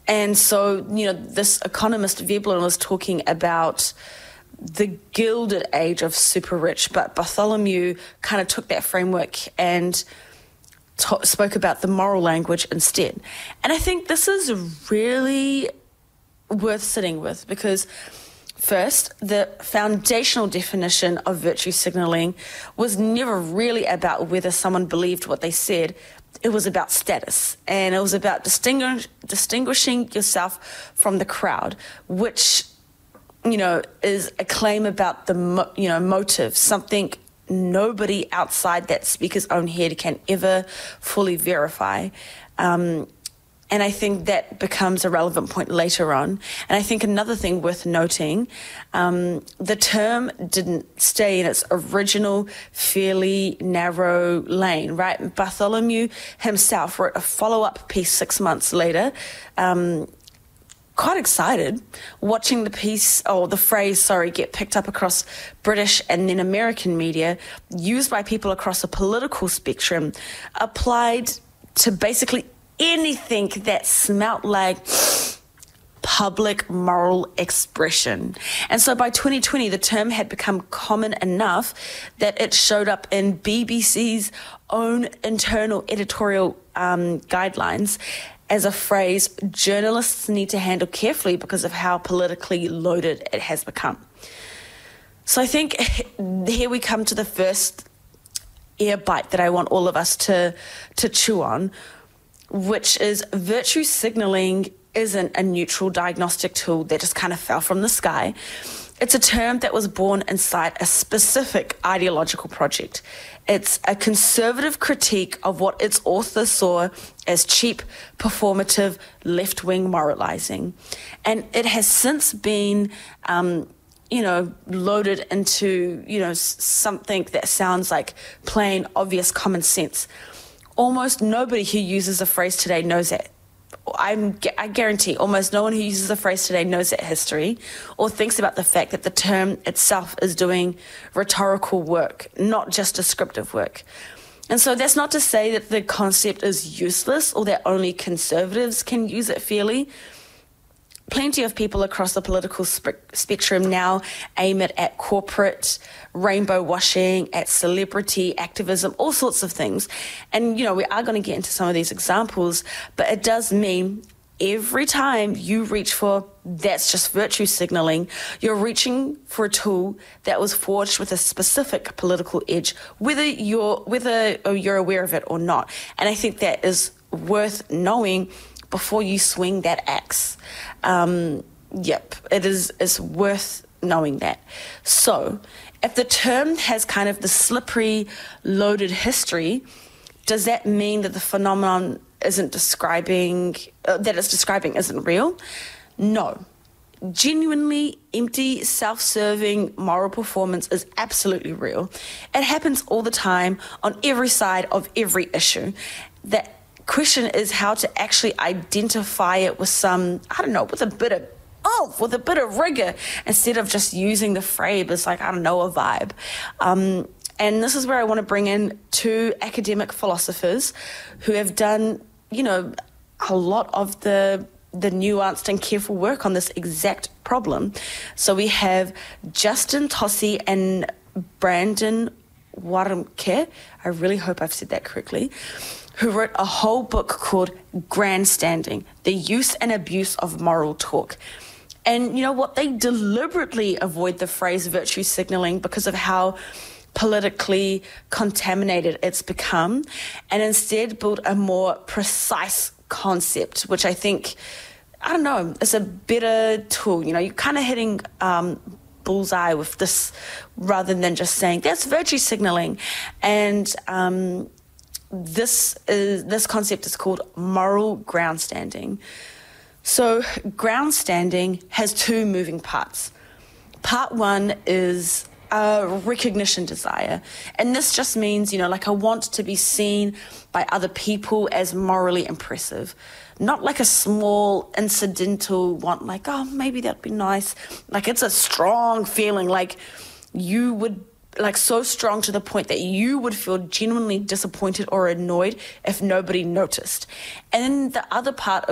And so, this economist Veblen was talking about the Gilded Age of super rich, but Bartholomew kind of took that framework and spoke about the moral language instead. And I think this is really worth sitting with because, first, the foundational definition of virtue signalling was never really about whether someone believed what they said. It was about status, and it was about distinguishing yourself from the crowd, which, is a claim about the, motive, something nobody outside that speaker's own head can ever fully verify. And I think that becomes a relevant point later on. And I think another thing worth noting, the term didn't stay in its original fairly narrow lane, right? Bartholomew himself wrote a follow-up piece 6 months later, quite excited, watching the phrase, get picked up across British and then American media, used by people across a political spectrum, applied to basically anything that smelt like public moral expression. And so by 2020, the term had become common enough that it showed up in BBC's own internal editorial guidelines as a phrase journalists need to handle carefully because of how politically loaded it has become. So I think here we come to the first ear bite that I want all of us to chew on, which is virtue signalling isn't a neutral diagnostic tool that just kind of fell from the sky. It's a term that was born inside a specific ideological project. It's a conservative critique of what its author saw as cheap, performative, left-wing moralizing. And it has since been, loaded into, something that sounds like plain, obvious common sense. Almost nobody who uses the phrase today knows that. I guarantee almost no one who uses the phrase today knows that history or thinks about the fact that the term itself is doing rhetorical work, not just descriptive work. And so that's not to say that the concept is useless or that only conservatives can use it fairly. Plenty of people across the political spectrum now aim it at corporate rainbow washing, at celebrity activism, all sorts of things. And, we are going to get into some of these examples, but it does mean every time you reach for that's just virtue signalling, you're reaching for a tool that was forged with a specific political edge, whether you're aware of it or not. And I think that is worth knowing before you swing that axe. It's worth knowing that. So if the term has kind of the slippery, loaded history, does that mean that the phenomenon isn't describing isn't real? No. Genuinely empty, self-serving moral performance is absolutely real. It happens all the time on every side of every issue. The question is how to actually identify it with with a bit of rigor, instead of just using the phrase as a vibe. And this is where I want to bring in two academic philosophers who have done, a lot of the nuanced and careful work on this exact problem. So we have Justin Tosi and Brandon Warmke, I really hope I've said that correctly, who wrote a whole book called Grandstanding, The Use and Abuse of Moral Talk. And you know what? They deliberately avoid the phrase virtue signalling because of how politically contaminated it's become, and instead build a more precise concept, which I think, is a better tool. You're kind of hitting bullseye with this rather than just saying that's virtue signaling. And this concept is called moral groundstanding. So groundstanding has two moving parts. Part one is a recognition desire. And this just means, I want to be seen by other people as morally impressive. Not like a small incidental want, maybe that'd be nice. It's a strong feeling, you would, so strong to the point that you would feel genuinely disappointed or annoyed if nobody noticed. And then the other part